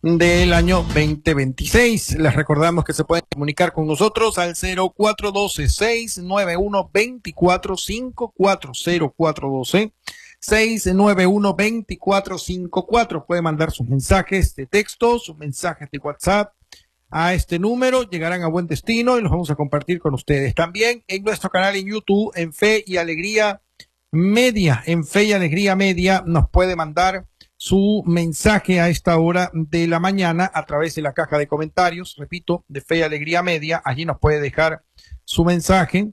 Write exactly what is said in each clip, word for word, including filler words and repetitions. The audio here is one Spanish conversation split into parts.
del año veinte veintiséis. Les recordamos que se pueden comunicar con nosotros al cero cuatro uno dos, seis nueve uno, dos cuatro cinco cuatro, cero cuatro uno dos, seis nueve uno, dos cuatro cinco cuatro. Puede mandar sus mensajes de texto, sus mensajes de WhatsApp a este número, llegarán a buen destino y los vamos a compartir con ustedes. También en nuestro canal en YouTube, en Fe y Alegría Media, en Fe y Alegría Media, nos puede mandar su mensaje a esta hora de la mañana a través de la caja de comentarios, repito, de Fe y Alegría Media. Allí nos puede dejar su mensaje.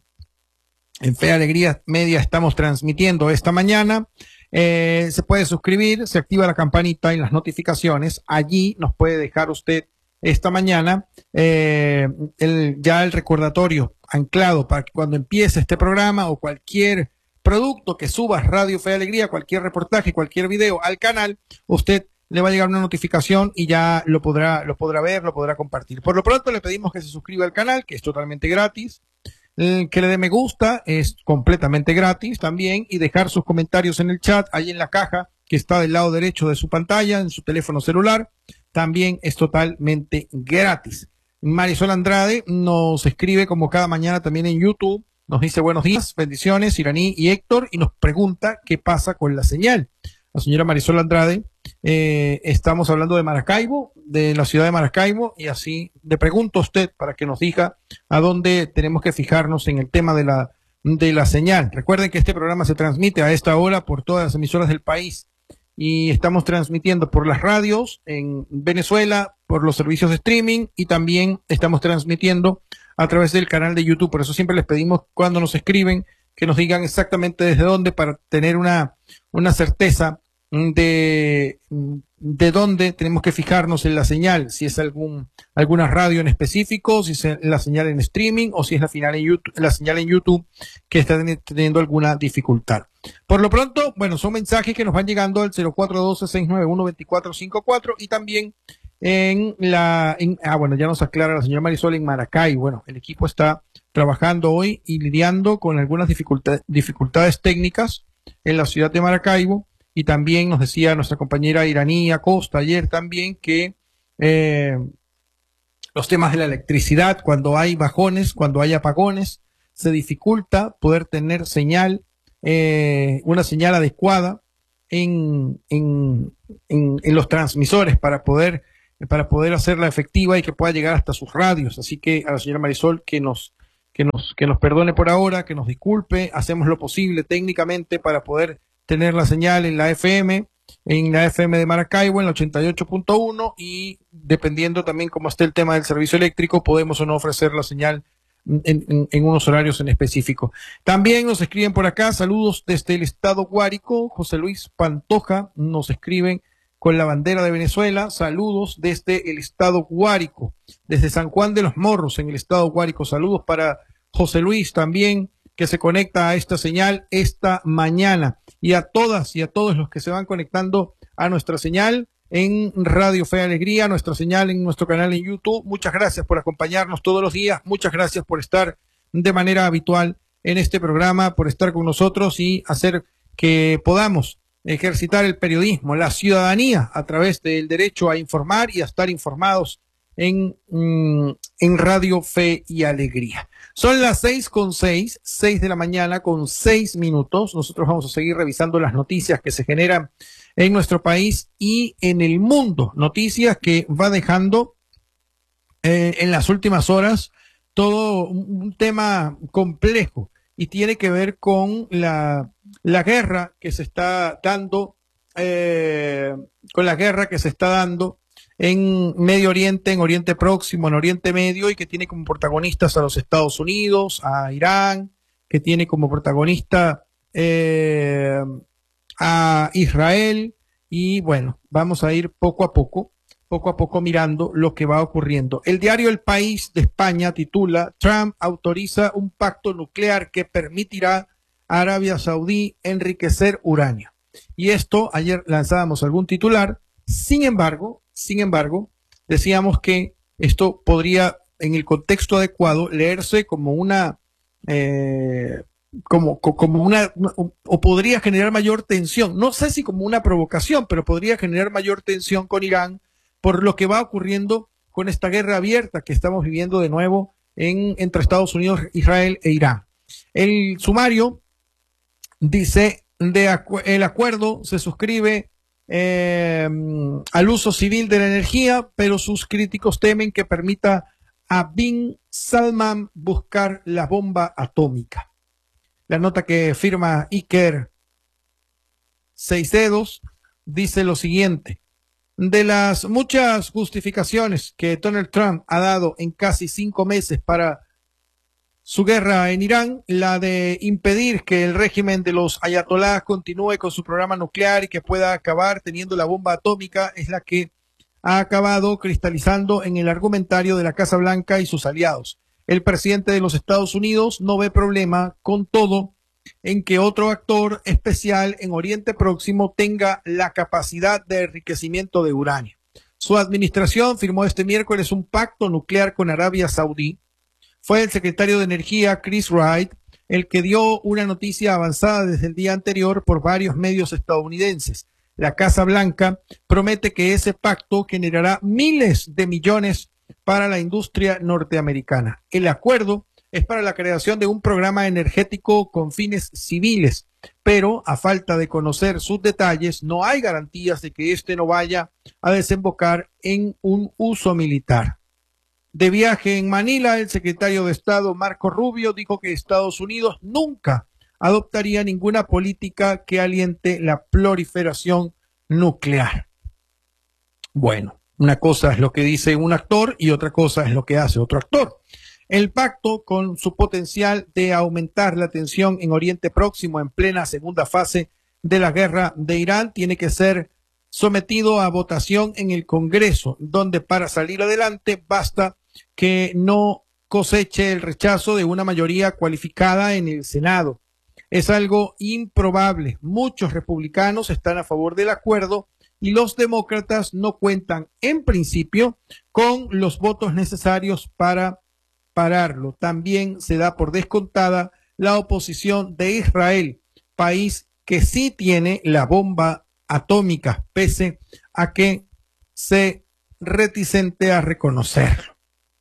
En Fe y Alegría Media estamos transmitiendo esta mañana. Eh, se puede suscribir, se activa la campanita y las notificaciones. Allí nos puede dejar usted esta mañana eh, el, ya el recordatorio anclado para que cuando empiece este programa o cualquier producto que suba Radio Fe y Alegría, cualquier reportaje, cualquier video al canal, usted le va a llegar una notificación y ya lo podrá, lo podrá ver, lo podrá compartir. Por lo pronto le pedimos que se suscriba al canal, que es totalmente gratis, eh, que le dé me gusta, es completamente gratis también, y dejar sus comentarios en el chat, ahí en la caja que está del lado derecho de su pantalla, en su teléfono celular, también es totalmente gratis. Marisol Andrade nos escribe como cada mañana también en YouTube. Nos dice buenos días, bendiciones, Iraní y Héctor, y nos pregunta qué pasa con la señal. La señora Marisol Andrade, eh, estamos hablando de Maracaibo, de la ciudad de Maracaibo, y así le pregunto a usted para que nos diga a dónde tenemos que fijarnos en el tema de la, de la señal. Recuerden que este programa se transmite a esta hora por todas las emisoras del país y estamos transmitiendo por las radios en Venezuela, por los servicios de streaming, y también estamos transmitiendo a través del canal de YouTube. Por eso siempre les pedimos cuando nos escriben que nos digan exactamente desde dónde para tener una, una certeza de, de dónde tenemos que fijarnos en la señal, si es algún, alguna radio en específico, si es la señal en streaming o si es la, final en YouTube, la señal en YouTube que está teniendo alguna dificultad. Por lo pronto, bueno, son mensajes que nos van llegando al cero cuatro uno dos, seis nueve uno, dos cuatro cinco cuatro y también en la, en, ah, bueno, ya nos aclara la señora Marisol en Maracay. Bueno, el equipo está trabajando hoy y lidiando con algunas dificultades, dificultades técnicas en la ciudad de Maracaibo, y también nos decía nuestra compañera Iraní Acosta ayer también que eh, los temas de la electricidad, cuando hay bajones, cuando hay apagones, se dificulta poder tener señal, eh, una señal adecuada en, en, en, en los transmisores para poder para poder hacerla efectiva y que pueda llegar hasta sus radios. Así que a la señora Marisol que nos, que nos, que nos perdone por ahora, que nos disculpe, hacemos lo posible técnicamente para poder tener la señal en la F M, en la F M de Maracaibo, en la ochenta y ocho punto uno, y dependiendo también cómo esté el tema del servicio eléctrico, podemos o no ofrecer la señal en, en, en unos horarios en específico. También nos escriben por acá, saludos desde el estado Guárico, José Luis Pantoja, nos escriben con la bandera de Venezuela, saludos desde el estado Guárico, desde San Juan de los Morros en el estado Guárico, saludos para José Luis también, que se conecta a esta señal esta mañana, y a todas y a todos los que se van conectando a nuestra señal en Radio Fe y Alegría, nuestra señal en nuestro canal en YouTube. Muchas gracias por acompañarnos todos los días, muchas gracias por estar de manera habitual en este programa, por estar con nosotros y hacer que podamos ejercitar el periodismo, la ciudadanía, a través del derecho a informar y a estar informados en, en Radio Fe y Alegría. Son las seis con seis, seis de la mañana con seis minutos. Nosotros vamos a seguir revisando las noticias que se generan en nuestro país y en el mundo. Noticias que va dejando eh, en las últimas horas todo un, un tema complejo y tiene que ver con la la guerra que se está dando, eh, con la guerra que se está dando en Medio Oriente, en Oriente Próximo, en Oriente Medio, y que tiene como protagonistas a los Estados Unidos, a Irán, que tiene como protagonista eh, a Israel, y bueno, vamos a ir poco a poco, poco a poco mirando lo que va ocurriendo. El diario El País de España titula: Trump autoriza un pacto nuclear que permitirá a Arabia Saudí enriquecer uranio. Y esto, ayer lanzábamos algún titular, sin embargo, sin embargo, decíamos que esto podría, en el contexto adecuado, leerse como una, eh, como, como una, o podría generar mayor tensión. No sé si como una provocación, pero podría generar mayor tensión con Irán, por lo que va ocurriendo con esta guerra abierta que estamos viviendo de nuevo en, entre Estados Unidos, Israel e Irán. El sumario dice, de acu el acuerdo se suscribe eh, al uso civil de la energía, pero sus críticos temen que permita a Bin Salman buscar la bomba atómica. La nota que firma Iker Seis Dedos dice lo siguiente: de las muchas justificaciones que Donald Trump ha dado en casi cinco meses para su guerra en Irán, la de impedir que el régimen de los ayatolás continúe con su programa nuclear y que pueda acabar teniendo la bomba atómica, es la que ha acabado cristalizando en el argumentario de la Casa Blanca y sus aliados. El presidente de los Estados Unidos no ve problema con todo en que otro actor especial en Oriente Próximo tenga la capacidad de enriquecimiento de uranio. Su administración firmó este miércoles un pacto nuclear con Arabia Saudí. Fue el secretario de Energía, Chris Wright, el que dio una noticia avanzada desde el día anterior por varios medios estadounidenses. La Casa Blanca promete que ese pacto generará miles de millones para la industria norteamericana. El acuerdo es para la creación de un programa energético con fines civiles, pero a falta de conocer sus detalles, no hay garantías de que este no vaya a desembocar en un uso militar. De viaje en Manila, el secretario de Estado Marco Rubio dijo que Estados Unidos nunca adoptaría ninguna política que aliente la proliferación nuclear. Bueno, una cosa es lo que dice un actor y otra cosa es lo que hace otro actor. El pacto, con su potencial de aumentar la tensión en Oriente Próximo en plena segunda fase de la guerra de Irán, tiene que ser sometido a votación en el Congreso, donde para salir adelante basta que no coseche el rechazo de una mayoría cualificada en el Senado. Es algo improbable. Muchos republicanos están a favor del acuerdo y los demócratas no cuentan, en principio, con los votos necesarios para pararlo. También se da por descontada la oposición de Israel, país que sí tiene la bomba atómica, pese a que se reticente a reconocerlo.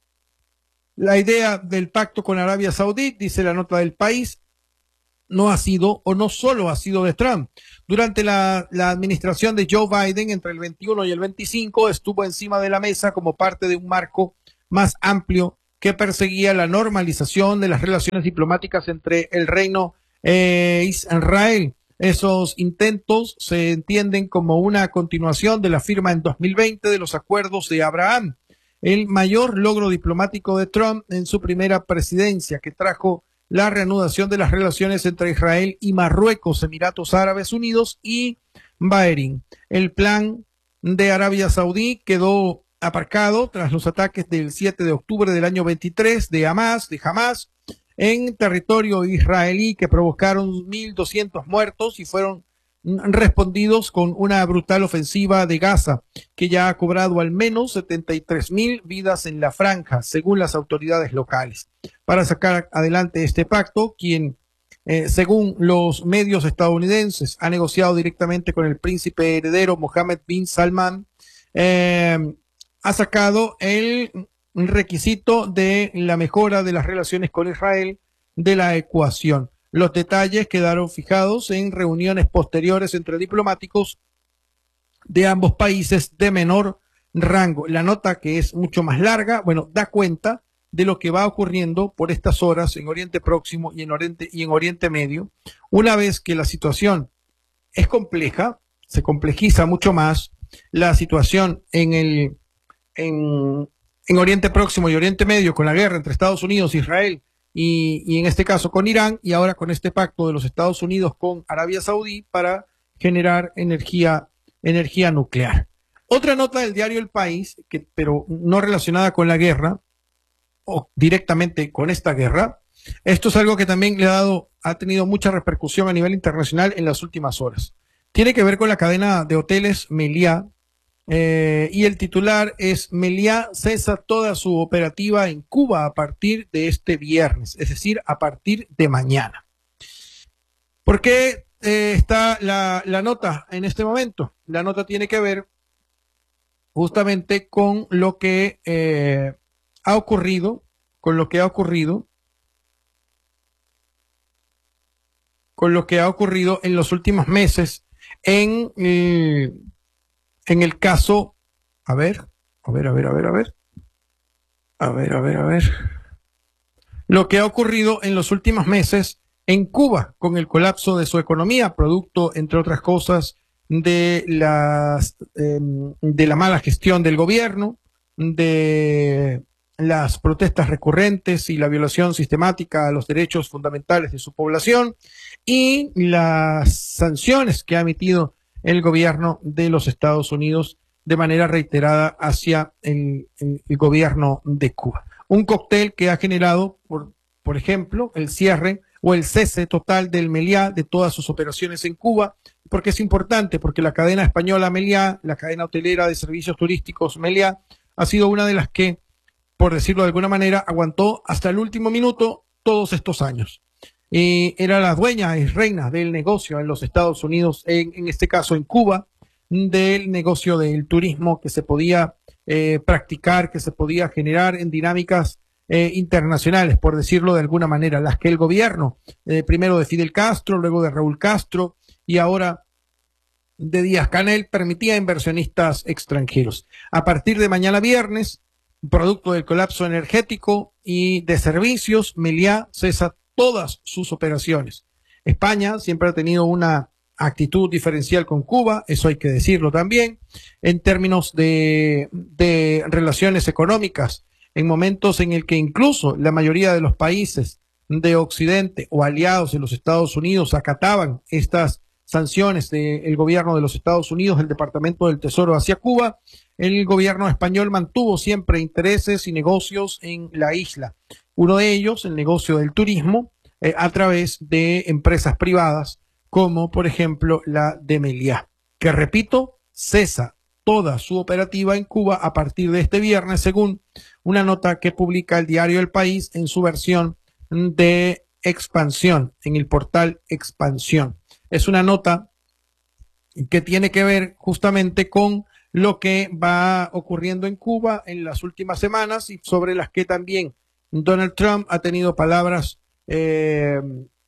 La idea del pacto con Arabia Saudí, dice la nota del país, no ha sido o no solo ha sido de Trump. Durante la, la administración de Joe Biden, entre el veintiuno y el veinticinco, estuvo encima de la mesa como parte de un marco más amplio que perseguía la normalización de las relaciones diplomáticas entre el reino e Israel. Esos intentos se entienden como una continuación de la firma en dos mil veinte de los acuerdos de Abraham, el mayor logro diplomático de Trump en su primera presidencia, que trajo la reanudación de las relaciones entre Israel y Marruecos, Emiratos Árabes Unidos y Bahrein. El plan de Arabia Saudí quedó aparcado tras los ataques del siete de octubre del año veintitrés de Hamas, de Hamas en territorio israelí, que provocaron mil doscientos muertos y fueron respondidos con una brutal ofensiva de Gaza, que ya ha cobrado al menos setenta y tres mil vidas en la franja, según las autoridades locales. Para sacar adelante este pacto, quien, eh, según los medios estadounidenses, ha negociado directamente con el príncipe heredero Mohammed bin Salman, eh, ha sacado el requisito de la mejora de las relaciones con Israel de la ecuación. Los detalles quedaron fijados en reuniones posteriores entre diplomáticos de ambos países de menor rango. La nota, que es mucho más larga, bueno, da cuenta de lo que va ocurriendo por estas horas en Oriente Próximo y en Oriente, y en Oriente Medio. Una vez que la situación es compleja, se complejiza mucho más la situación en el en, en Oriente Próximo y Oriente Medio, con la guerra entre Estados Unidos, Israel y, y en este caso con Irán, y ahora con este pacto de los Estados Unidos con Arabia Saudí para generar energía, energía nuclear. Otra nota del diario El País, que, pero no relacionada con la guerra o directamente con esta guerra. Esto es algo que también le ha dado, ha tenido mucha repercusión a nivel internacional en las últimas horas. Tiene que ver con la cadena de hoteles Meliá, eh, y el titular es: Meliá cesa toda su operativa en Cuba a partir de este viernes, es decir, a partir de mañana. ¿Por qué eh, está la, la nota en este momento? La nota tiene que ver justamente con lo que eh, ha ocurrido, con lo que ha ocurrido, con lo que ha ocurrido en los últimos meses en, eh, en el caso, a ver, a ver, a ver, a ver, a ver, a ver, a ver, a ver, lo que ha ocurrido en los últimos meses en Cuba con el colapso de su economía, producto, entre otras cosas, de las eh, de la mala gestión del gobierno, de las protestas recurrentes y la violación sistemática a los derechos fundamentales de su población y las sanciones que ha emitido el gobierno de los Estados Unidos de manera reiterada hacia el, el, el gobierno de Cuba. Un cóctel que ha generado, por, por ejemplo, el cierre o el cese total del Meliá de todas sus operaciones en Cuba, porque es importante, porque la cadena española Meliá, la cadena hotelera de servicios turísticos Meliá, ha sido una de las que, por decirlo de alguna manera, aguantó hasta el último minuto todos estos años. Eh, era la dueña y reina del negocio en los Estados Unidos, en, en este caso en Cuba, del negocio del turismo que se podía eh, practicar, que se podía generar en dinámicas eh, internacionales, por decirlo de alguna manera, las que el gobierno, eh, primero de Fidel Castro, luego de Raúl Castro y ahora de Díaz-Canel, permitía a inversionistas extranjeros. A partir de mañana viernes, producto del colapso energético y de servicios, Meliá cesa todas sus operaciones. España siempre ha tenido una actitud diferencial con Cuba, eso hay que decirlo también, en términos de, de relaciones económicas, en momentos en el que incluso la mayoría de los países de Occidente o aliados de los Estados Unidos acataban estas sanciones del gobierno de los Estados Unidos, el Departamento del Tesoro hacia Cuba, el gobierno español mantuvo siempre intereses y negocios en la isla. Uno de ellos, el negocio del turismo, eh, a través de empresas privadas, como por ejemplo la de Meliá, que repito, cesa toda su operativa en Cuba a partir de este viernes, según una nota que publica el diario El País en su versión de expansión, en el portal Expansión. Es una nota que tiene que ver justamente con lo que va ocurriendo en Cuba en las últimas semanas y sobre las que también Donald Trump ha tenido palabras eh,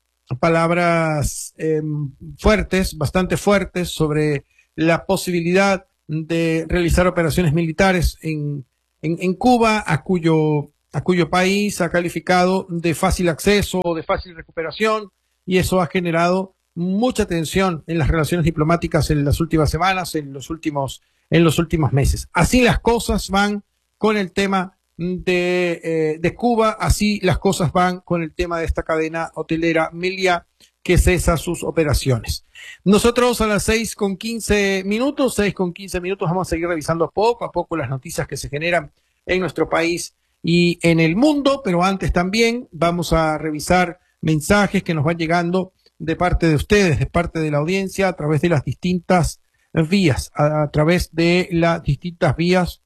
palabras eh, fuertes, bastante fuertes sobre la posibilidad de realizar operaciones militares en, en, en Cuba, a cuyo, a cuyo país ha calificado de fácil acceso, de fácil recuperación, y eso ha generado mucha tensión en las relaciones diplomáticas en las últimas semanas, en los últimos, en los últimos meses. Así las cosas van con el tema de, eh, de Cuba, así las cosas van con el tema de esta cadena hotelera Meliá que cesa sus operaciones. Nosotros a las seis con quince minutos, seis con quince minutos, vamos a seguir revisando poco a poco las noticias que se generan en nuestro país y en el mundo, pero antes también vamos a revisar mensajes que nos van llegando de parte de ustedes, de parte de la audiencia, a través de las distintas vías, a, a través de las distintas vías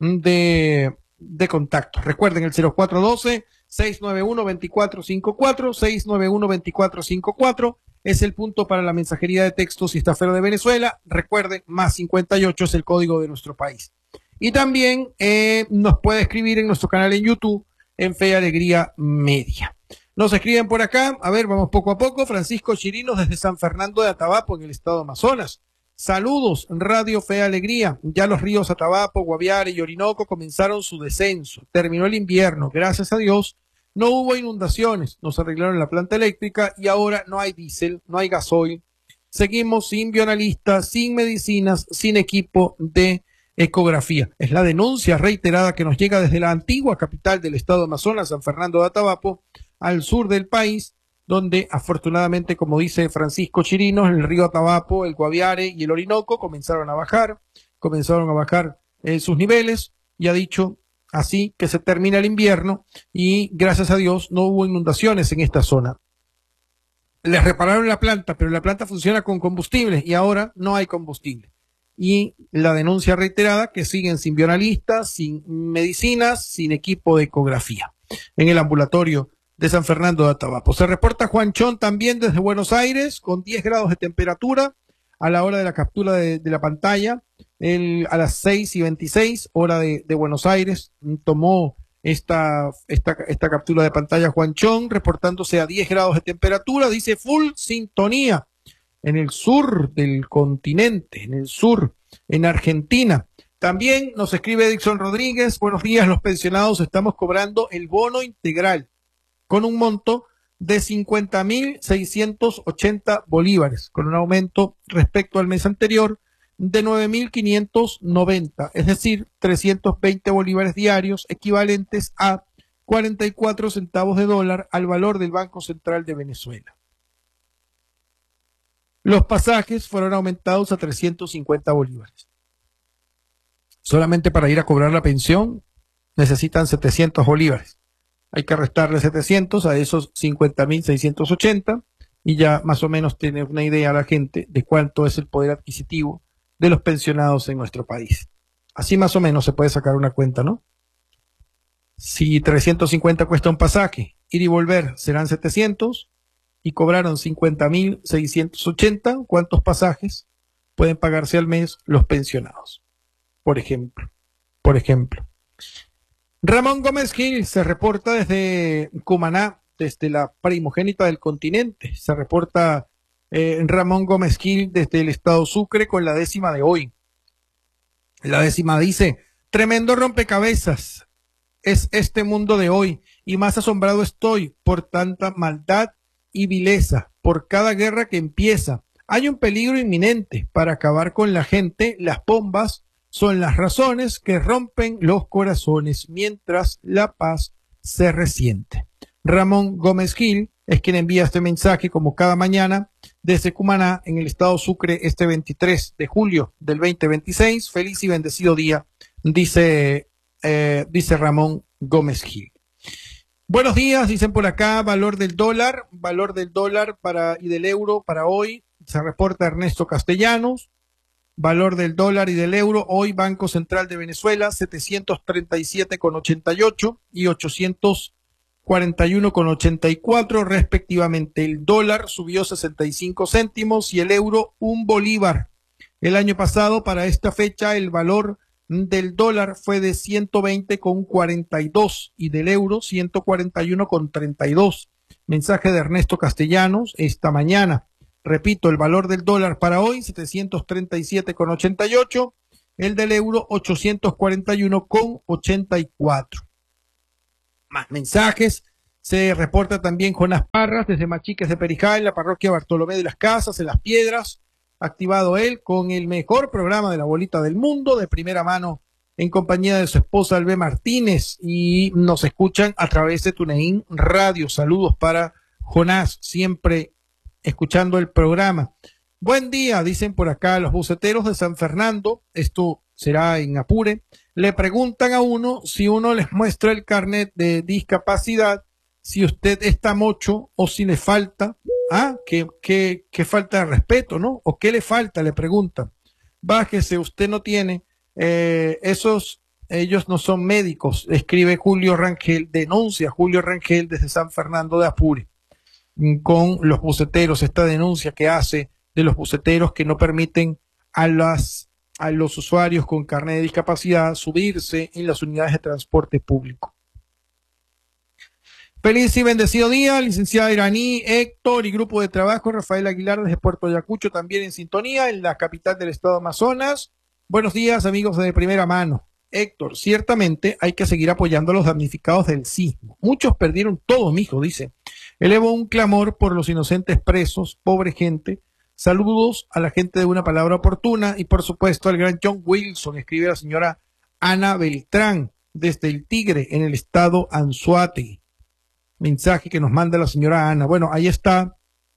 de, de contacto. Recuerden el cero cuatro uno dos, seis nueve uno, dos cuatro cinco cuatro, seis nueve uno, dos cuatro cinco cuatro, es el punto para la mensajería de texto si está fuera de Venezuela. Recuerden, más cincuenta y ocho es el código de nuestro país. Y también eh, nos puede escribir en nuestro canal en YouTube, en Fe y Alegría Media. Nos escriben por acá, a ver, vamos poco a poco. Francisco Chirinos desde San Fernando de Atabapo, en el estado de Amazonas. Saludos, Radio Fe y Alegría. Ya los ríos Atabapo, Guaviare y Orinoco comenzaron su descenso. Terminó el invierno, gracias a Dios. No hubo inundaciones, nos arreglaron la planta eléctrica y ahora no hay diésel, no hay gasoil. Seguimos sin bioanalistas, sin medicinas, sin equipo de ecografía. Es la denuncia reiterada que nos llega desde la antigua capital del estado de Amazonas, San Fernando de Atabapo, al sur del país, donde afortunadamente, como dice Francisco Chirinos, el río Atabapo, el Guaviare y el Orinoco comenzaron a bajar, comenzaron a bajar eh, sus niveles, y ha dicho así que se termina el invierno y gracias a Dios no hubo inundaciones en esta zona. Les repararon la planta, pero la planta funciona con combustible y ahora no hay combustible. Y la denuncia reiterada que siguen sin bioanalistas, sin medicinas, sin equipo de ecografía en el ambulatorio de San Fernando de Atabapo. Se reporta Juan Chón también desde Buenos Aires con diez grados de temperatura a la hora de la captura de, de la pantalla el, a las seis y veintiséis, hora de, de Buenos Aires, tomó esta, esta, esta captura de pantalla Juan Chong, reportándose a diez grados de temperatura, dice full sintonía en el sur del continente, en el sur, en Argentina. También nos escribe Dixon Rodríguez, buenos días, los pensionados estamos cobrando el bono integral con un monto de cincuenta mil seiscientos ochenta bolívares, con un aumento respecto al mes anterior de nueve mil quinientos noventa, es decir, trescientos veinte bolívares diarios, equivalentes a cuarenta y cuatro centavos de dólar al valor del Banco Central de Venezuela. Los pasajes fueron aumentados a trescientos cincuenta bolívares. Solamente para ir a cobrar la pensión necesitan setecientos bolívares. Hay que restarle setecientos a esos cincuenta mil seiscientos ochenta y ya más o menos tiene una idea la gente de cuánto es el poder adquisitivo de los pensionados en nuestro país. Así más o menos se puede sacar una cuenta, ¿no? Si trescientos cincuenta cuesta un pasaje, ir y volver serán setecientos y cobraron cincuenta mil seiscientos ochenta, ¿cuántos pasajes pueden pagarse al mes los pensionados? Por ejemplo, por ejemplo. Ramón Gómez Gil se reporta desde Cumaná, desde la primogénita del continente. Se reporta eh, Ramón Gómez Gil desde el estado Sucre con la décima de hoy. La décima dice, tremendo rompecabezas es este mundo de hoy y más asombrado estoy por tanta maldad y vileza, por cada guerra que empieza. Hay un peligro inminente para acabar con la gente, las bombas son las razones que rompen los corazones mientras la paz se resiente. Ramón Gómez Gil es quien envía este mensaje como cada mañana desde Cumaná en el estado Sucre este veintitrés de julio del veinte veintiséis. Feliz y bendecido día, dice, eh, dice Ramón Gómez Gil. Buenos días, dicen por acá, valor del dólar, valor del dólar para y del euro para hoy, se reporta Ernesto Castellanos. Valor del dólar y del euro, hoy Banco Central de Venezuela, setecientos treinta y siete con ochenta y ocho y ochocientos cuarenta y uno con ochenta y cuatro respectivamente. El dólar subió sesenta y cinco céntimos y el euro un bolívar. El año pasado, para esta fecha, el valor del dólar fue de ciento veinte con cuarenta y dos y del euro ciento cuarenta y uno con treinta y dos. Mensaje de Ernesto Castellanos esta mañana. Repito, el valor del dólar para hoy, setecientos treinta y siete con ochenta y ocho, el del euro, ochocientos cuarenta y uno con ochenta y cuatro. Más mensajes, se reporta también Jonás Parras desde Machiques de Perijá, en la parroquia Bartolomé de las Casas, en Las Piedras, activado él con el mejor programa de la bolita del mundo, de primera mano, en compañía de su esposa Albe Martínez, y nos escuchan a través de TuneIn Radio. Saludos para Jonás, siempre escuchando el programa. Buen día, dicen por acá los buceteros de San Fernando, esto será en Apure, le preguntan a uno si uno les muestra el carnet de discapacidad, si usted está mocho o si le falta, ah, qué, qué, qué falta de respeto, ¿no? O qué le falta, le preguntan. Bájese, usted no tiene, eh, esos, ellos no son médicos, escribe Julio Rangel, denuncia Julio Rangel desde San Fernando de Apure, con los buceteros, esta denuncia que hace de los buceteros que no permiten a las a los usuarios con carnet de discapacidad subirse en las unidades de transporte público. Feliz y bendecido día, licenciada Iraní, Héctor y grupo de trabajo, Rafael Aguilar desde Puerto Ayacucho, también en sintonía, en la capital del estado Amazonas. Buenos días, amigos de primera mano. Héctor, ciertamente hay que seguir apoyando a los damnificados del sismo. Muchos perdieron todo, mijo, dice. Elevo un clamor por los inocentes presos, pobre gente. Saludos a la gente de Una Palabra Oportuna y por supuesto al gran John Wilson, escribe la señora Ana Beltrán desde el Tigre en el estado Anzoátegui. Mensaje que nos manda la señora Ana. Bueno, ahí está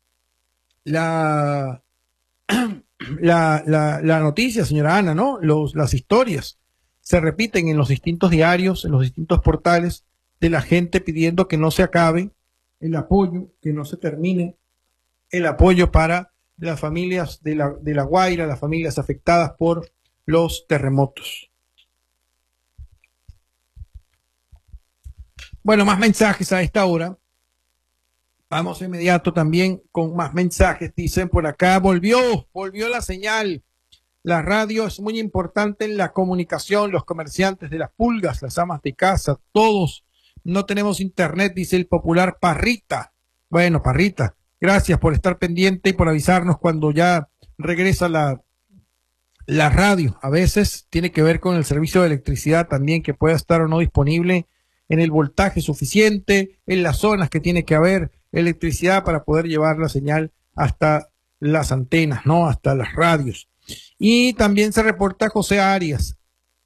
la, la, la, la noticia, señora Ana, ¿no? Los, las historias se repiten en los distintos diarios, en los distintos portales de la gente pidiendo que no se acabe el apoyo, que no se termine el apoyo para las familias de la, de la Guaira, las familias afectadas por los terremotos. Bueno, más mensajes a esta hora. Vamos de inmediato también con más mensajes. Dicen por acá, volvió, volvió la señal. La radio es muy importante en la comunicación, los comerciantes de las pulgas, las amas de casa, todos. No tenemos internet, dice el popular Parrita. Bueno, Parrita, gracias por estar pendiente y por avisarnos cuando ya regresa la, la radio. A veces tiene que ver con el servicio de electricidad también, que pueda estar o no disponible en el voltaje suficiente, en las zonas que tiene que haber electricidad para poder llevar la señal hasta las antenas, ¿no? Hasta las radios. Y también se reporta José Arias.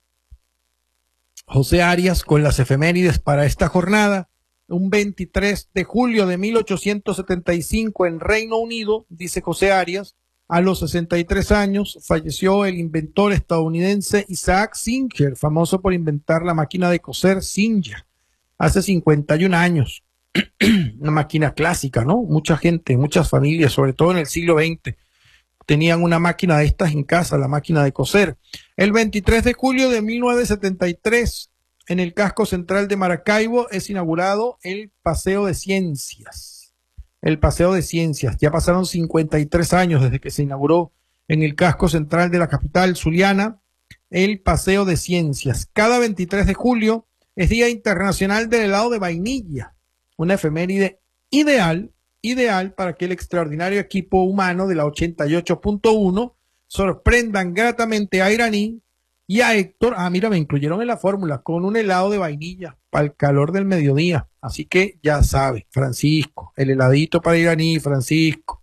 José Arias con las efemérides para esta jornada. Un veintitrés de julio de mil ochocientos setenta y cinco en Reino Unido, dice José Arias, a los sesenta y tres años falleció el inventor estadounidense Isaac Singer, famoso por inventar la máquina de coser Singer, hace cincuenta y un años. Una máquina clásica, ¿no? Mucha gente, muchas familias, sobre todo en el siglo veinte, tenían una máquina de estas en casa, la máquina de coser. El veintitrés de julio de mil novecientos setenta y tres, en el casco central de Maracaibo, es inaugurado el Paseo de Ciencias. El Paseo de Ciencias. Ya pasaron cincuenta y tres años desde que se inauguró en el casco central de la capital zuliana el Paseo de Ciencias. Cada veintitrés de julio es Día Internacional del Helado de Vainilla, una efeméride ideal ideal para que el extraordinario equipo humano de la ochenta y ocho punto uno sorprendan gratamente a Iraní y a Héctor. Ah, mira, me incluyeron en la fórmula con un helado de vainilla para el calor del mediodía. Así que ya sabe, Francisco, el heladito para Iraní, Francisco.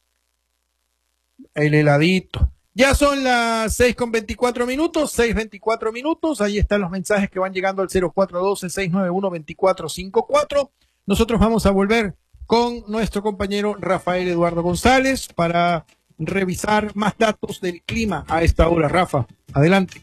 El heladito. Ya son las seis con veinticuatro minutos, seis veinticuatro minutos. Ahí están los mensajes que van llegando al cero cuatro uno dos, seis nueve uno, dos cuatro cinco cuatro. Nosotros vamos a volver con nuestro compañero Rafael Eduardo González para revisar más datos del clima a esta hora. Rafa, adelante.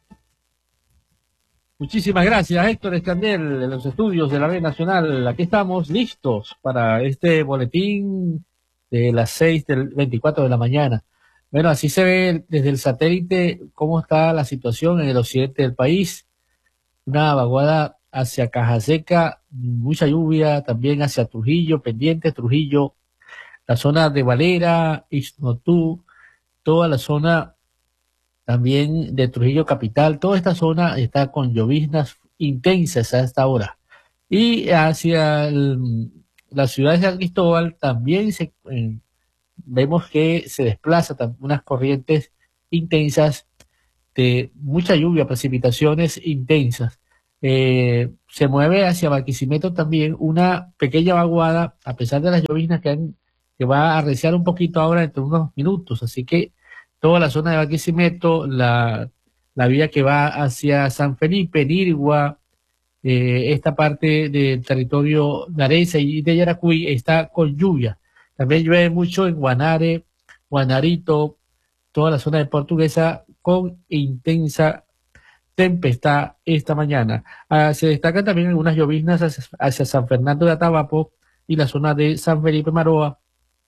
Muchísimas gracias, Héctor Escandel, de los estudios de la red nacional. Aquí estamos listos para este boletín de las seis del veinticuatro de la mañana. Bueno, así se ve desde el satélite cómo está la situación en el occidente del país. Una vaguada hacia Cajaseca, mucha lluvia, también hacia Trujillo, pendiente Trujillo, la zona de Valera, Ixnotú, toda la zona también de Trujillo Capital, toda esta zona está con lloviznas intensas a esta hora. Y hacia el, la ciudad de San Cristóbal también se, eh, vemos que se desplazan unas corrientes intensas de mucha lluvia, precipitaciones intensas. Eh, se mueve hacia Barquisimeto también una pequeña vaguada, a pesar de las lloviznas que, han, que va a arreciar un poquito ahora dentro de unos minutos. Así que toda la zona de Barquisimeto, la, la vía que va hacia San Felipe, Nirgua, eh, esta parte del territorio de Areza y de Yaracuy está con lluvia. También llueve mucho en Guanare, Guanarito, toda la zona de Portuguesa con intensa tempestad esta mañana. Ah, se destacan también algunas lloviznas hacia, hacia San Fernando de Atabapo y la zona de San Felipe Maroa,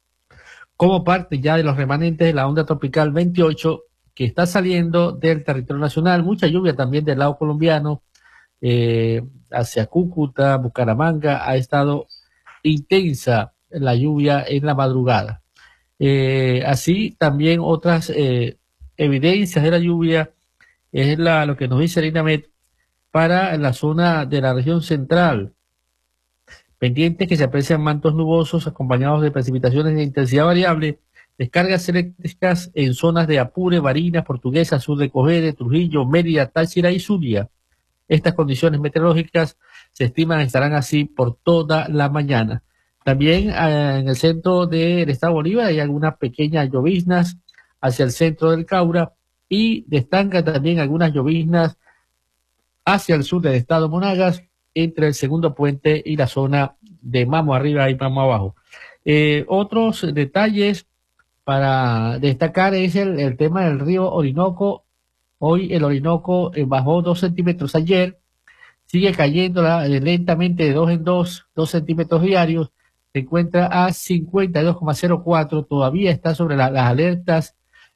como parte ya de los remanentes de la onda tropical veintiocho que está saliendo del territorio nacional. Mucha lluvia también del lado colombiano, eh, hacia Cúcuta, Bucaramanga, ha estado intensa la lluvia en la madrugada. Eh, así también otras eh, evidencias de la lluvia es la, lo que nos dice el INAMET para la zona de la región central. Pendientes que se aprecian mantos nubosos acompañados de precipitaciones de intensidad variable, descargas eléctricas en zonas de Apure, Barinas, Portuguesa, sur de Cogede, Trujillo, Mérida, Táchira y Zulia. Estas condiciones meteorológicas se estiman estarán así por toda la mañana. También eh, en el centro del estado Bolívar hay algunas pequeñas lloviznas hacia el centro del Caura y destacan también algunas lloviznas hacia el sur del estado Monagas, entre el segundo puente y la zona de Mamo arriba y Mamo abajo. Eh, otros detalles para destacar es el, el tema del río Orinoco. Hoy el Orinoco eh, bajó dos centímetros ayer, sigue cayendo la, eh, lentamente de dos en dos, dos centímetros diarios, se encuentra a cincuenta y dos coma cero cuatro, todavía está sobre la, las alertas,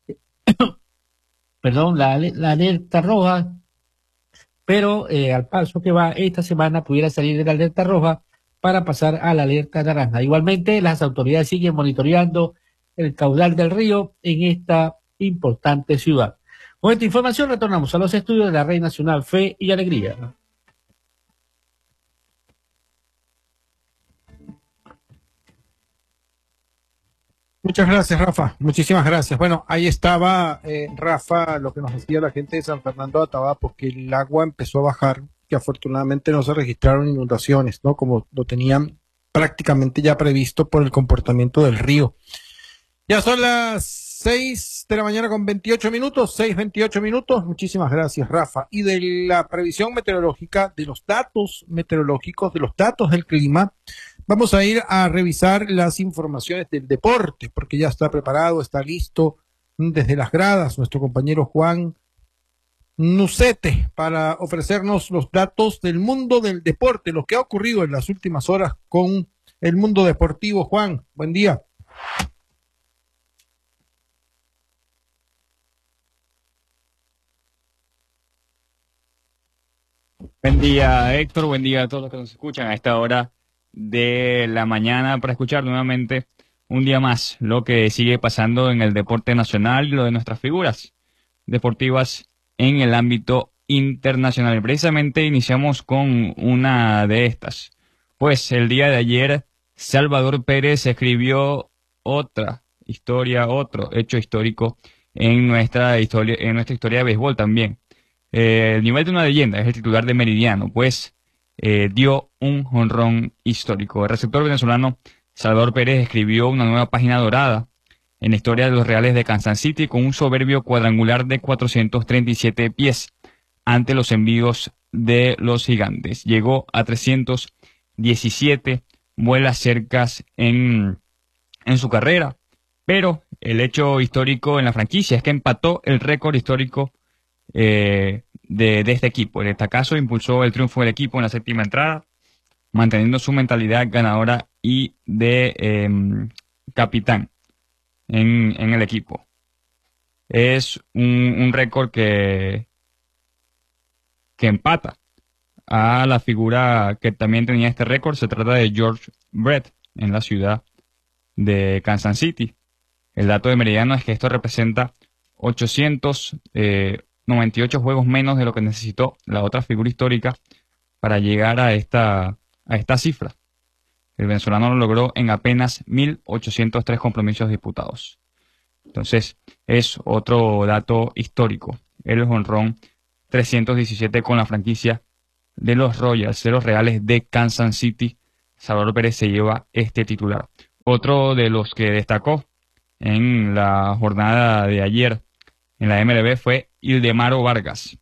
perdón, la, la alerta roja, pero eh, al paso que va esta semana pudiera salir de la alerta roja para pasar a la alerta naranja. Igualmente, las autoridades siguen monitoreando el caudal del río en esta importante ciudad. Con esta información retornamos a los estudios de la Red Nacional Fe y Alegría. Muchas gracias, Rafa. Muchísimas gracias. Bueno, ahí estaba, eh, Rafa, lo que nos decía la gente de San Fernando de Atabapo, que el agua empezó a bajar, que afortunadamente no se registraron inundaciones, ¿no? Como lo tenían prácticamente ya previsto por el comportamiento del río. Ya son las seis de la mañana con veintiocho minutos, seis veintiocho minutos. Muchísimas gracias, Rafa. Y de la previsión meteorológica, de los datos meteorológicos, de los datos del clima, vamos a ir a revisar las informaciones del deporte, porque ya está preparado, está listo desde las gradas nuestro compañero Juan Nucete para ofrecernos los datos del mundo del deporte, lo que ha ocurrido en las últimas horas con el mundo deportivo. Juan, buen día. Buen día, Héctor. Buen día a todos los que nos escuchan a esta hora de la mañana para escuchar nuevamente un día más lo que sigue pasando en el deporte nacional y lo de nuestras figuras deportivas en el ámbito internacional. Precisamente iniciamos con una de estas. Pues el día de ayer Salvador Pérez escribió otra historia, otro hecho histórico en nuestra historia, en nuestra historia de béisbol también. Eh, el nivel de una leyenda es el titular de Meridiano, pues eh, dio un jonrón histórico. El receptor venezolano Salvador Pérez escribió una nueva página dorada en la historia de los Reales de Kansas City con un soberbio cuadrangular de cuatrocientos treinta y siete pies ante los envíos de los Gigantes. Llegó a trescientos diecisiete vuelas cercas en, en su carrera, pero el hecho histórico en la franquicia es que empató el récord histórico Eh, de, de este equipo. En este caso impulsó el triunfo del equipo en la séptima entrada, manteniendo su mentalidad ganadora y de eh, capitán en, en el equipo. Es un, un récord que, que empata a la figura que también tenía este récord. Se trata de George Brett en la ciudad de Kansas City. El dato de Meridiano es que esto representa ochocientos eh, noventa y ocho juegos menos de lo que necesitó la otra figura histórica para llegar a esta, a esta cifra. El venezolano lo logró en apenas mil ochocientos tres compromisos disputados. Entonces, es otro dato histórico. El jonrón trescientos diecisiete con la franquicia de los Royals, de los Reales de Kansas City. Salvador Pérez se lleva este titular. Otro de los que destacó en la jornada de ayer en la M L B fue Ildemaro Vargas.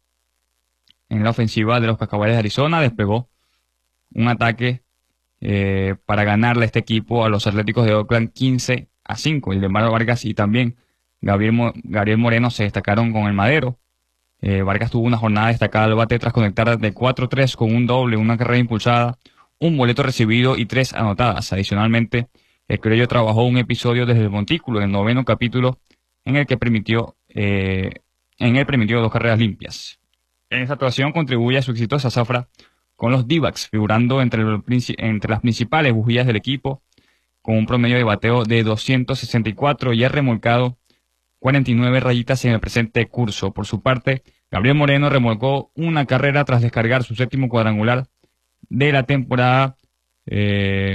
En la ofensiva de los Cascabeles de Arizona desplegó un ataque eh, para ganarle a este equipo a los Atléticos de Oakland quince a cinco. Ildemaro Vargas y también Gabriel, Mo Gabriel Moreno se destacaron con el madero. Eh, Vargas tuvo una jornada destacada al bate tras conectar de cuatro tres con un doble, una carrera impulsada, un boleto recibido y tres anotadas. Adicionalmente, el criollo trabajó un episodio desde el montículo en el noveno capítulo en el que permitió, eh, en el permitió dos carreras limpias. En esta actuación contribuye a su exitosa zafra con los D-backs, figurando entre, el, entre las principales bujías del equipo, con un promedio de bateo de doscientos sesenta y cuatro y ha remolcado cuarenta y nueve rayitas en el presente curso. Por su parte, Gabriel Moreno remolcó una carrera tras descargar su séptimo cuadrangular de la temporada eh,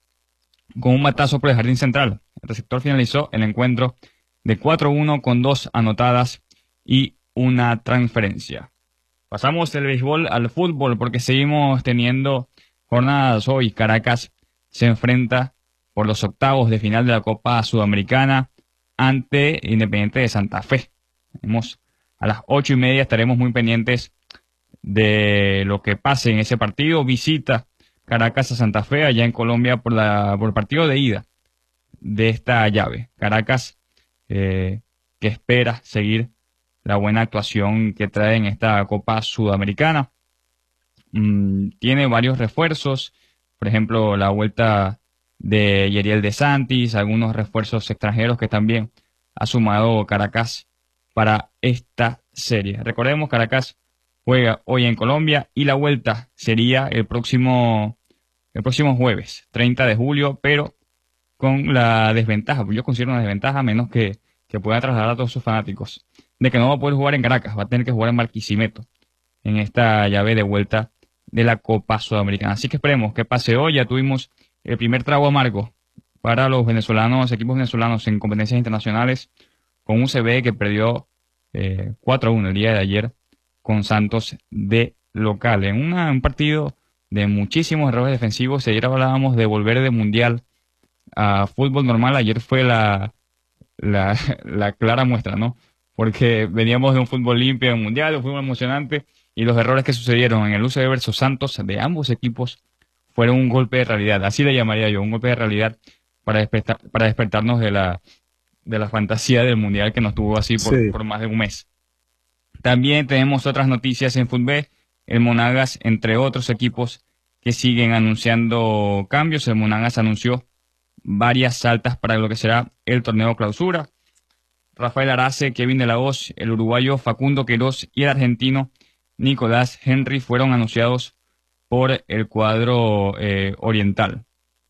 con un batazo por el jardín central. El receptor finalizó el encuentro de cuatro uno con dos anotadas y una transferencia. Pasamos del béisbol al fútbol porque seguimos teniendo jornadas hoy. Caracas se enfrenta por los octavos de final de la Copa Sudamericana ante Independiente de Santa Fe. Tenemos a las ocho y media, estaremos muy pendientes de lo que pase en ese partido. Visita Caracas a Santa Fe allá en Colombia por, la, por el partido de ida de esta llave. Caracas eh, que espera seguir la buena actuación que trae en esta Copa Sudamericana. Mm, tiene varios refuerzos, por ejemplo la vuelta de Yeriel de Santis, algunos refuerzos extranjeros que también ha sumado Caracas para esta serie. Recordemos, Caracas juega hoy en Colombia y la vuelta sería el próximo, el próximo jueves, treinta de julio, pero con la desventaja, yo considero una desventaja, menos que, que pueda trasladar a todos sus fanáticos, de que no va a poder jugar en Caracas, va a tener que jugar en Barquisimeto en esta llave de vuelta de la Copa Sudamericana. Así que esperemos que pase hoy. Ya tuvimos el primer trago amargo para los venezolanos, equipos venezolanos en competencias internacionales, con un C B que perdió eh, cuatro a uno el día de ayer con Santos de local. En una, un partido de muchísimos errores defensivos. Ayer hablábamos de volver de mundial a fútbol normal. Ayer fue la, la, la clara muestra, ¿no? Porque veníamos de un fútbol limpio, de un mundial, de un fútbol emocionante, y los errores que sucedieron en el U C B versus Santos de ambos equipos fueron un golpe de realidad. Así le llamaría yo, un golpe de realidad para despertar, para despertarnos de la, de la fantasía del mundial que nos tuvo así por, Sí. por más de un mes. También tenemos otras noticias en fútbol. El Monagas, entre otros equipos que siguen anunciando cambios. El Monagas anunció varias altas para lo que será el torneo clausura. Rafael Arace, Kevin de la Hoz, el uruguayo Facundo Queiroz y el argentino Nicolás Henry fueron anunciados por el cuadro eh, oriental.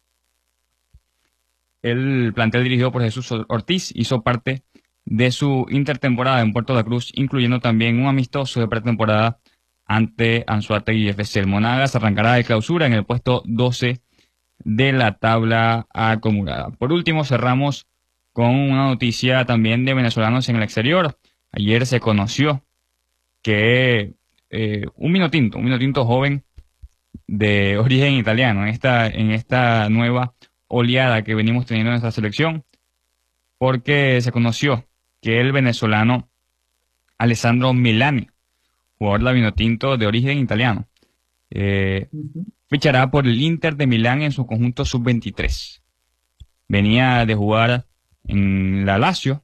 El plantel dirigido por Jesús Ortiz hizo parte de su intertemporada en Puerto La Cruz, incluyendo también un amistoso de pretemporada ante Anzoátegui F C. El Monagas arrancará de clausura en el puesto doce de la tabla acumulada. Por último, cerramos con una noticia también de venezolanos en el exterior. Ayer se conoció que eh, un vinotinto, un vinotinto joven de origen italiano, en esta, en esta nueva oleada que venimos teniendo en nuestra selección, porque se conoció que el venezolano Alessandro Milani, jugador de vinotinto de origen italiano, eh, Ujú. fichará por el Inter de Milán en su conjunto sub veintitrés. Venía de jugar en la Lazio,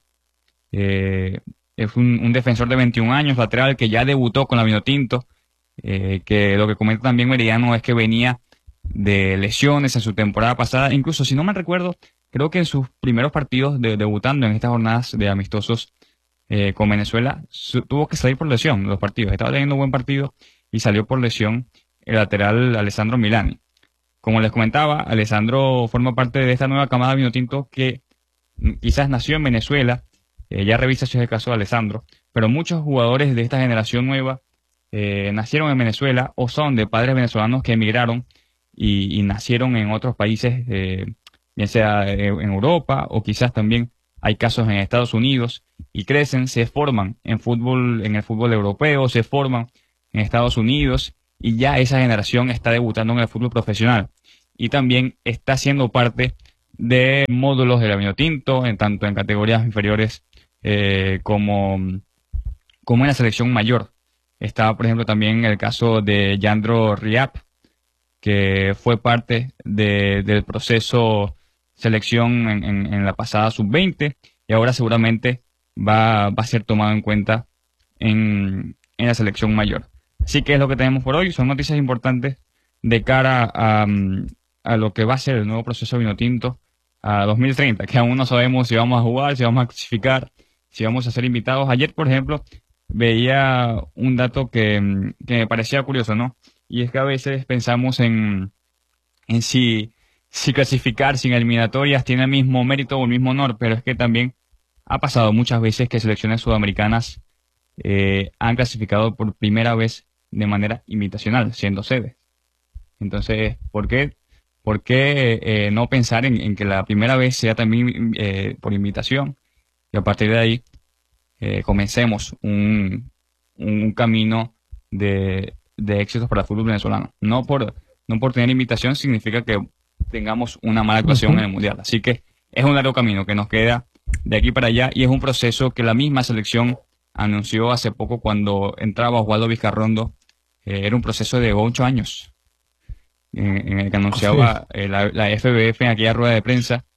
eh, es un, un defensor de veintiún años, lateral, que ya debutó con la Vinotinto, eh, que lo que comenta también Meridiano es que venía de lesiones en su temporada pasada, incluso si no me recuerdo, creo que en sus primeros partidos de, debutando en estas jornadas de amistosos eh, con Venezuela, su, tuvo que salir por lesión los partidos, estaba teniendo un buen partido y salió por lesión el lateral Alessandro Milani. Como les comentaba, Alessandro forma parte de esta nueva camada de Vinotinto que quizás nació en Venezuela, eh, ya revisa si es el caso de Alessandro, pero muchos jugadores de esta generación nueva eh, nacieron en Venezuela o son de padres venezolanos que emigraron y, y nacieron en otros países, eh, bien sea eh, en Europa o quizás también hay casos en Estados Unidos y crecen, se forman en fútbol, en el fútbol europeo, se forman en Estados Unidos y ya esa generación está debutando en el fútbol profesional y también está siendo parte de módulos de la Vinotinto, en tanto en categorías inferiores eh, como, como en la selección mayor. Está, por ejemplo, también el caso de Yandro Riap, que fue parte de, del proceso selección en, en, en la pasada sub veinte y ahora seguramente va, va a ser tomado en cuenta en, en la selección mayor. Así que es lo que tenemos por hoy. Son noticias importantes de cara a, a lo que va a ser el nuevo proceso Vinotinto a dos mil treinta, que aún no sabemos si vamos a jugar, si vamos a clasificar, si vamos a ser invitados. Ayer, por ejemplo, veía un dato que, que me parecía curioso, ¿no? Y es que a veces pensamos en, en si, si clasificar sin eliminatorias tiene el mismo mérito o el mismo honor, pero es que también ha pasado muchas veces que selecciones sudamericanas eh, han clasificado por primera vez de manera invitacional, siendo sede. Entonces, ¿por qué, por qué eh, no pensar en, en que la primera vez sea también eh, por invitación y a partir de ahí eh, comencemos un, un camino de, de éxitos para el fútbol venezolano? No por, no por tener invitación significa que tengamos una mala actuación Ujú. en el Mundial. Así que es un largo camino que nos queda de aquí para allá y es un proceso que la misma selección anunció hace poco cuando entraba Osvaldo Vizcarrondo. Eh, era un proceso de ocho años en, en el que Sí. anunciaba eh, la, la F B F en aquella rueda de prensa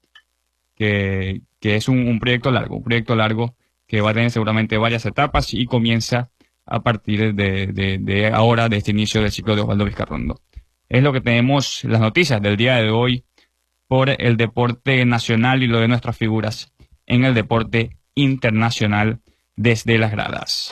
que, que es un, un proyecto largo, un proyecto largo que va a tener seguramente varias etapas y comienza a partir de, de, de ahora, de este inicio del ciclo de Osvaldo Vizcarrondo. Es lo que tenemos, las noticias del día de hoy por el deporte nacional y lo de nuestras figuras en el deporte internacional desde las gradas.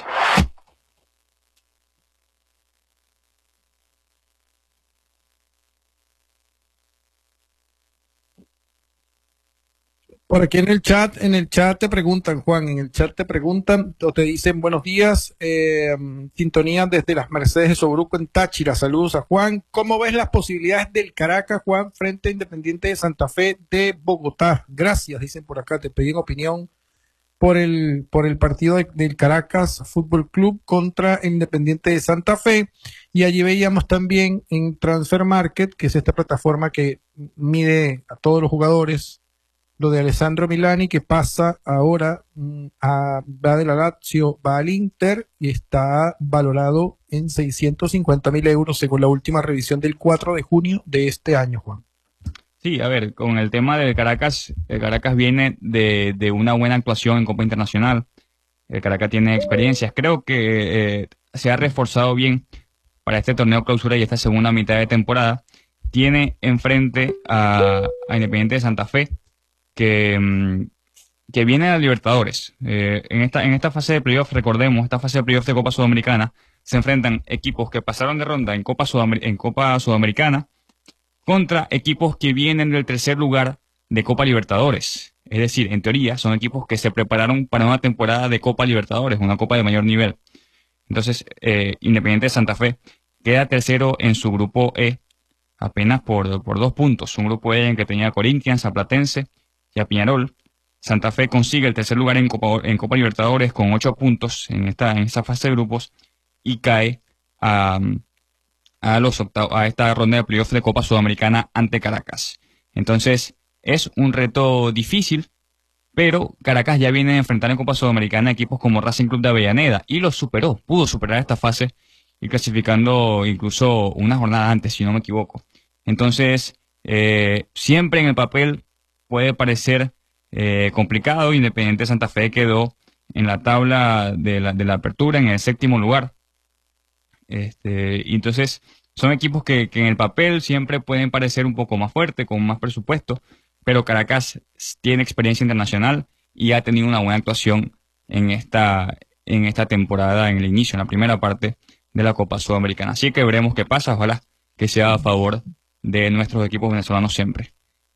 Por aquí en el chat, en el chat te preguntan, Juan, en el chat te preguntan o te dicen buenos días, eh, sintonía desde las Mercedes de Sobruco en Táchira. Saludos a Juan. ¿Cómo ves las posibilidades del Caracas, Juan, frente a Independiente de Santa Fe de Bogotá? Gracias, dicen por acá. Te pedí opinión por el, por el partido de- del Caracas Fútbol Club contra el Independiente de Santa Fe. Y allí veíamos también en Transfer Market, que es esta plataforma que mide a todos los jugadores, lo de Alessandro Milani, que pasa ahora mm, a, va de la Lazio, va al Inter y está valorado en seiscientos cincuenta mil euros según la última revisión del cuatro de junio de este año, Juan. Sí, a ver, con el tema del Caracas, el Caracas viene de, de una buena actuación en Copa Internacional. El Caracas tiene experiencias. Creo que eh, se ha reforzado bien para este torneo clausura y esta segunda mitad de temporada. Tiene enfrente a, a Independiente de Santa Fe, que, mm, que viene a la Libertadores. Eh, en esta, en esta fase de playoff, recordemos, esta fase de playoff de Copa Sudamericana, se enfrentan equipos que pasaron de ronda en Copa, Sudamer- en Copa Sudamericana contra equipos que vienen del tercer lugar de Copa Libertadores. Es decir, en teoría, son equipos que se prepararon para una temporada de Copa Libertadores, una copa de mayor nivel. Entonces, eh, Independiente de Santa Fe queda tercero en su grupo E, apenas por, por dos puntos. Un grupo E en que tenía a Corinthians, a Platense y a Peñarol. Santa Fe consigue el tercer lugar en Copa, en Copa Libertadores con ocho puntos en esta, en esta fase de grupos y cae a, a, los octavos, a esta ronda de playoff de Copa Sudamericana ante Caracas. Entonces, es un reto difícil, pero Caracas ya viene a enfrentar en Copa Sudamericana equipos como Racing Club de Avellaneda y lo superó, pudo superar esta fase y clasificando incluso una jornada antes, si no me equivoco. Entonces, eh, siempre en el papel puede parecer eh, complicado. Independiente Santa Fe quedó en la tabla de la, de la apertura en el séptimo lugar. Este, y entonces, son equipos que, que en el papel siempre pueden parecer un poco más fuertes, con más presupuesto, pero Caracas tiene experiencia internacional y ha tenido una buena actuación en esta, en esta temporada, en el inicio, en la primera parte de la Copa Sudamericana. Así que veremos qué pasa, ojalá que sea a favor de nuestros equipos venezolanos siempre.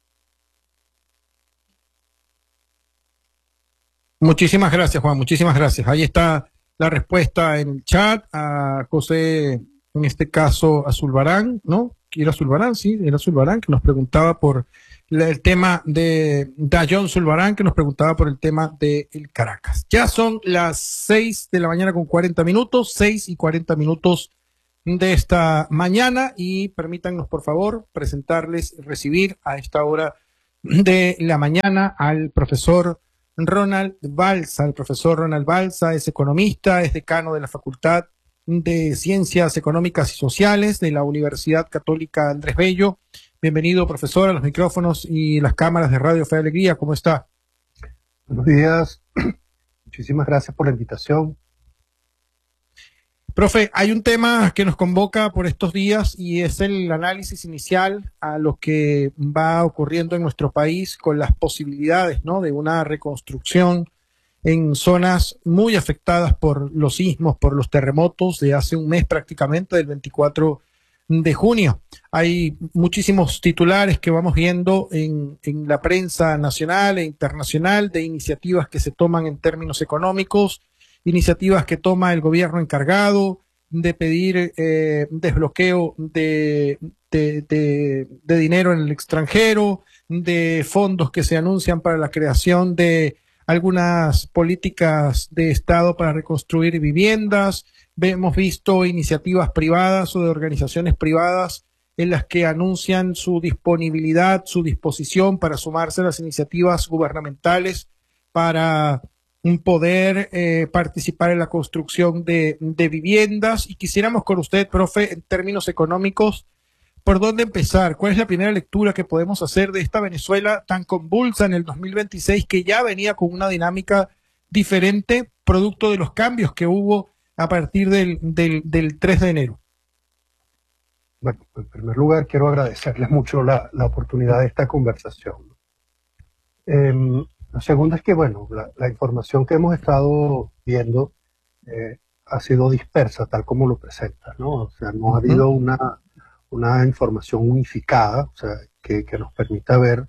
Muchísimas gracias, Juan, muchísimas gracias. Ahí está la respuesta en el chat a José, en este caso a Zulbarán, ¿no? Era Zulbarán, sí, era Zulbarán, que nos preguntaba por la- el tema de Dayón Zulbarán, que nos preguntaba por el tema del Caracas. Ya son las seis de la mañana con cuarenta minutos, seis y cuarenta minutos de esta mañana, y permítanos, por favor, presentarles, recibir a esta hora de la mañana al profesor Ronald Balsa. El profesor Ronald Balsa es economista, es decano de la Facultad de Ciencias Económicas y Sociales de la Universidad Católica Andrés Bello. Bienvenido, profesor, a los micrófonos y las cámaras de Radio Fe y Alegría. ¿Cómo está? Buenos días, muchísimas gracias por la invitación. Profe, hay un tema que nos convoca por estos días y es el análisis inicial a lo que va ocurriendo en nuestro país con las posibilidades, ¿no?, de una reconstrucción en zonas muy afectadas por los sismos, por los terremotos de hace un mes prácticamente, del veinticuatro de junio. Hay muchísimos titulares que vamos viendo en, en la prensa nacional e internacional de iniciativas que se toman en términos económicos, iniciativas que toma el gobierno encargado de pedir eh, desbloqueo de, de, de, de dinero en el extranjero, de fondos que se anuncian para la creación de algunas políticas de Estado para reconstruir viviendas. Hemos visto iniciativas privadas o de organizaciones privadas en las que anuncian su disponibilidad, su disposición para sumarse a las iniciativas gubernamentales para poder eh, participar en la construcción de, de viviendas. Y quisiéramos con usted, profe, en términos económicos, ¿por dónde empezar? ¿Cuál es la primera lectura que podemos hacer de esta Venezuela tan convulsa en el dos mil veintiséis, que ya venía con una dinámica diferente, producto de los cambios que hubo a partir del, del, del tres de enero? Bueno, en primer lugar quiero agradecerles mucho la, la oportunidad de esta conversación. Eh, Lo segundo es que, bueno, la, la información que hemos estado viendo eh, ha sido dispersa, tal como lo presentas, ¿no? O sea, no ha habido una, una información unificada, o sea, que, que nos permita ver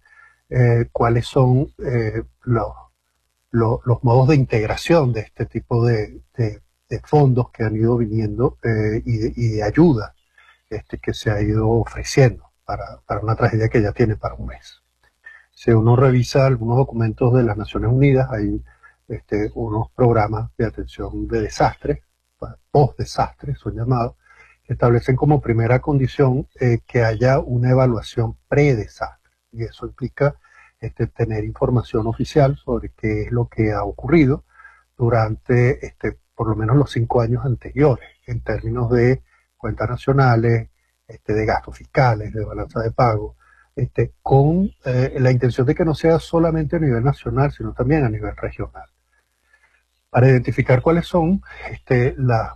eh, cuáles son eh, los, los, los modos de integración de este tipo de, de, de fondos que han ido viniendo eh, y, de, y de ayuda este, que se ha ido ofreciendo para, para una tragedia que ya tiene para un mes. Si uno revisa algunos documentos de las Naciones Unidas, hay este, unos programas de atención de desastres, post-desastres son llamados, que establecen como primera condición eh, que haya una evaluación pre-desastre. Y eso implica este, tener información oficial sobre qué es lo que ha ocurrido durante este, por lo menos los cinco años anteriores, en términos de cuentas nacionales, este, de gastos fiscales, de balanza de pago, este, con eh, la intención de que no sea solamente a nivel nacional, sino también a nivel regional, para identificar cuáles son este, las,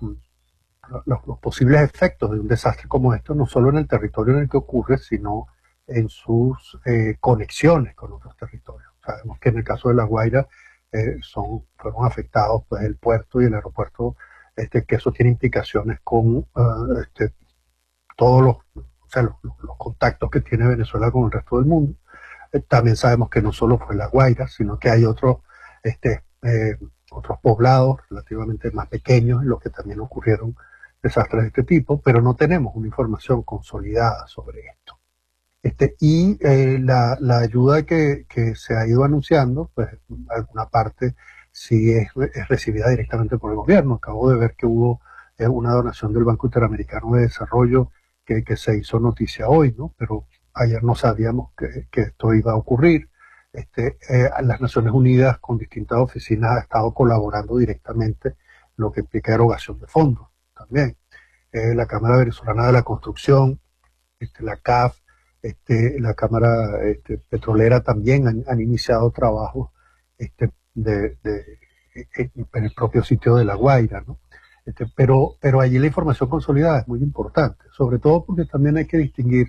los, los posibles efectos de un desastre como esto, no solo en el territorio en el que ocurre, sino en sus eh, conexiones con otros territorios. Sabemos que en el caso de La Guaira eh, son, fueron afectados pues, el puerto y el aeropuerto, este, que eso tiene implicaciones con uh, este, todos los, o sea, los, los contactos que tiene Venezuela con el resto del mundo. Eh, también sabemos que no solo fue La Guaira, sino que hay otros este, eh, otros poblados relativamente más pequeños en los que también ocurrieron desastres de este tipo, pero no tenemos una información consolidada sobre esto. Este, y eh, la, la ayuda que, que se ha ido anunciando, pues alguna parte sí es, es recibida directamente por el gobierno. Acabo de ver que hubo eh, una donación del Banco Interamericano de Desarrollo que, que se hizo noticia hoy, ¿no? Pero ayer no sabíamos que, que esto iba a ocurrir. Este, eh, las Naciones Unidas con distintas oficinas ha estado colaborando directamente, lo que implica erogación de fondos también. Eh, la Cámara Venezolana de la Construcción, este, la C A F, este, la Cámara este, Petrolera también han, han iniciado trabajos este, de, de, de, en el propio sitio de La Guaira, ¿no? Este, pero, pero allí la información consolidada es muy importante, sobre todo porque también hay que distinguir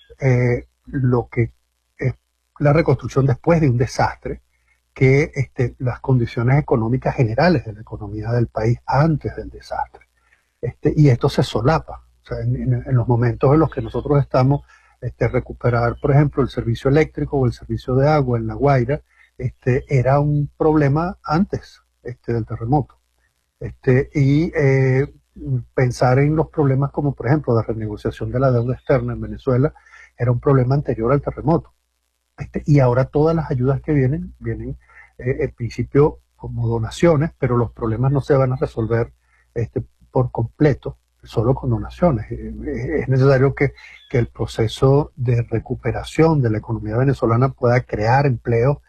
eh, lo que es la reconstrucción después de un desastre, que este, las condiciones económicas generales de la economía del país antes del desastre. Este, y esto se solapa. O sea, en, en, en los momentos en los que nosotros estamos, este, recuperar, por ejemplo, el servicio eléctrico o el servicio de agua en La Guaira, este, era un problema antes este, del terremoto. Este, y eh, pensar en los problemas como, por ejemplo, la renegociación de la deuda externa en Venezuela, era un problema anterior al terremoto. Este, y ahora todas las ayudas que vienen, vienen eh, en principio como donaciones, pero los problemas no se van a resolver este, por completo, solo con donaciones. Eh, es necesario que, que el proceso de recuperación de la economía venezolana pueda crear empleo